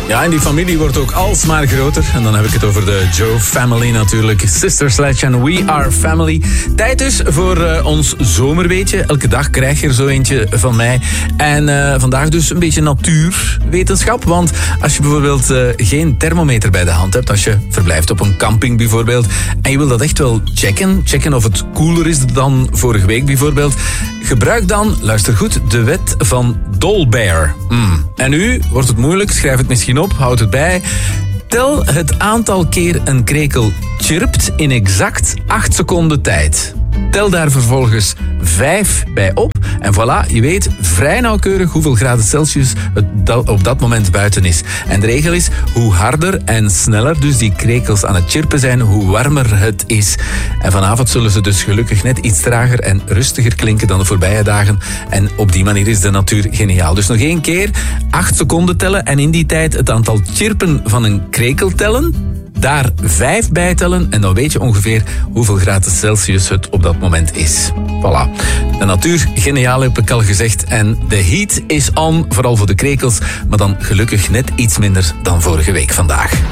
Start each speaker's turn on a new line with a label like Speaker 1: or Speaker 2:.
Speaker 1: Ja, en die familie wordt ook alsmaar groter. En dan heb ik het over de Joe Family natuurlijk. Sister Sledge en We Are Family. Tijd dus voor ons zomerweetje. Elke dag krijg je er zo eentje van mij. En vandaag dus een beetje natuurwetenschap. Want als je bijvoorbeeld geen thermometer bij de hand hebt, als je verblijft op een camping bijvoorbeeld, en je wil dat echt wel checken of het koeler is dan vorige week bijvoorbeeld, gebruik dan, luister goed, de wet van Dolbear. En nu wordt het moeilijk, schrijf het misschien op, houd het bij. Tel het aantal keer een krekel chirpt in exact 8 seconden tijd. Tel daar vervolgens 5 bij op. En voilà, je weet vrij nauwkeurig hoeveel graden Celsius het op dat moment buiten is. En de regel is, hoe harder en sneller dus die krekels aan het chirpen zijn, hoe warmer het is. En vanavond zullen ze dus gelukkig net iets trager en rustiger klinken dan de voorbije dagen. En op die manier is de natuur geniaal. Dus nog 1 keer, 8 seconden tellen en in die tijd het aantal chirpen van een krekel tellen. Daar 5 bij tellen en dan weet je ongeveer hoeveel graden Celsius het op dat moment is. Voilà. De natuur, geniaal heb ik al gezegd. En de heat is on, vooral voor de krekels. Maar dan gelukkig net iets minder dan vorige week vandaag.